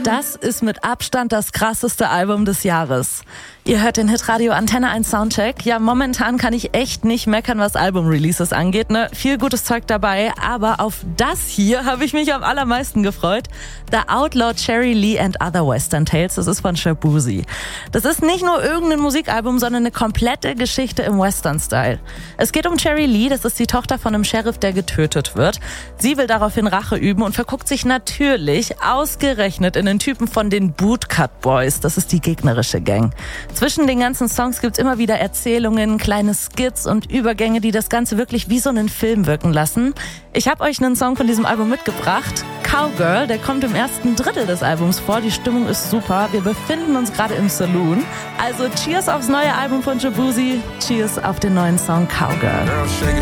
Das ist mit Abstand das krasseste Album des Jahres. Ihr hört den Hitradio Antenne 1 Soundcheck. Ja, momentan kann ich echt nicht meckern, was Album-Releases angeht. Ne? Viel gutes Zeug dabei, aber auf das hier habe ich mich am allermeisten gefreut. The Outlaw Cherry Lee and Other Western Tales, das ist von Shaboozey. Das ist nicht nur irgendein Musikalbum, sondern eine komplette Geschichte im Western-Style. Es geht um Cherry Lee, das ist die Tochter von einem Sheriff, der getötet wird. Sie will daraufhin Rache üben und verguckt sich natürlich ausgerechnet in den Typen von den Bootcut Boys. Das ist die gegnerische Gang. Zwischen den ganzen Songs gibt's immer wieder Erzählungen, kleine Skits und Übergänge, die das Ganze wirklich wie so einen Film wirken lassen. Ich habe euch einen Song von diesem Album mitgebracht. Cowgirl, der kommt im ersten Drittel des Albums vor. Die Stimmung ist super. Wir befinden uns gerade im Saloon. Also cheers aufs neue Album von Shaboozey. Cheers auf den neuen Song Cowgirl.